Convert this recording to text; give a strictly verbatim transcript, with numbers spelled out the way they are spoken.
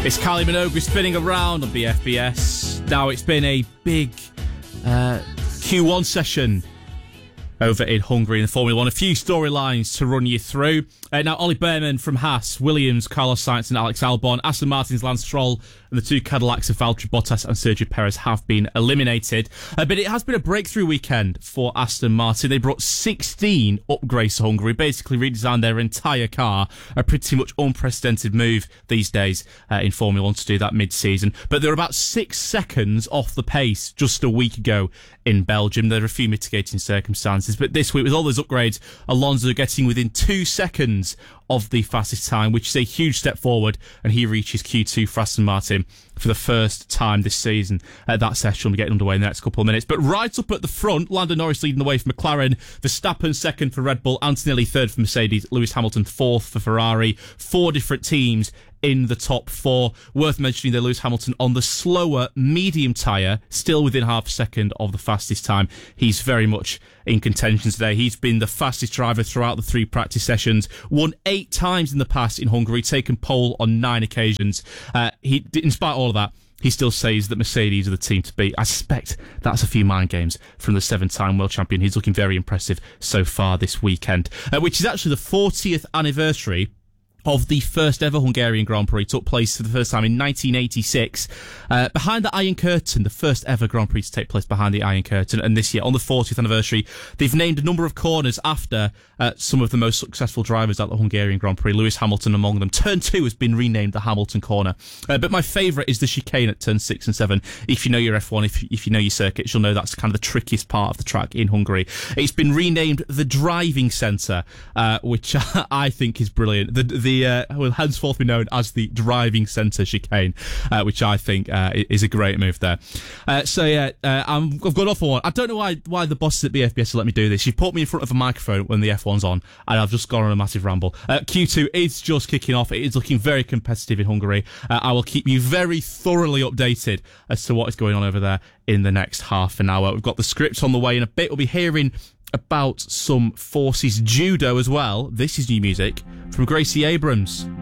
It's Kylie Minogue spinning around on B F B S. Now, it's been a big uh, Q one session over in Hungary in the Formula One. A few storylines to run you through. Uh, now, Ollie Bearman from Haas, Williams, Carlos Sainz and Alex Albon, Aston Martin's Lance Stroll, and the two Cadillacs of Valtteri Bottas and Sergio Perez have been eliminated. Uh, but it has been a breakthrough weekend for Aston Martin. They brought sixteen upgrades to Hungary, basically redesigned their entire car. A pretty much unprecedented move these days uh, in Formula One to do that mid-season. But they're about six seconds off the pace just a week ago in Belgium. There are a few mitigating circumstances. But this week, with all those upgrades, Alonso getting within two seconds of the fastest time, which is a huge step forward, and he reaches Q two for Aston Martin for the first time this season. Uh, that session will be getting underway in the next couple of minutes. But right up at the front, Lando Norris leading the way for McLaren, Verstappen second for Red Bull, Antonelli third for Mercedes, Lewis Hamilton fourth for Ferrari. Four different teams in the top four. Worth mentioning that Lewis Hamilton on the slower medium tyre, still within half a second of the fastest time. He's very much in contention today. He's been the fastest driver throughout the three practice sessions, won eight times in the past in Hungary, taken pole on nine occasions. Uh, he, in spite of all of that, he still says that Mercedes are the team to beat. I suspect that's a few mind games from the seven-time world champion. He's looking very impressive so far this weekend, uh, which is actually the fortieth anniversary of the first ever Hungarian Grand Prix. Took place for the first time in nineteen eighty-six. Uh, behind the Iron Curtain, the first ever Grand Prix to take place behind the Iron Curtain. And this year, on the fortieth anniversary, they've named a number of corners after uh, some of the most successful drivers at the Hungarian Grand Prix. Lewis Hamilton among them. Turn two has been renamed the Hamilton Corner. Uh, but my favourite is the chicane at turn six and seven. If you know your F one, if, if you know your circuits, you'll know that's kind of the trickiest part of the track in Hungary. It's been renamed the Driving Centre, uh, which I think is brilliant. The, the The uh, will henceforth be known as the Driving Centre chicane, uh, which I think uh, is a great move there. Uh, so yeah, uh, I'm, I've gone off on one. I don't know why why the bosses at B F B S let me do this. You've put me in front of a microphone when the F one's on, and I've just gone on a massive ramble. Uh, Q two is just kicking off. It is looking very competitive in Hungary. Uh, I will keep you very thoroughly updated as to what is going on over there in the next half an hour. We've got the scripts on the way in a bit. We'll be hearing about some Forces Judo as well. This is new music from Gracie Abrams.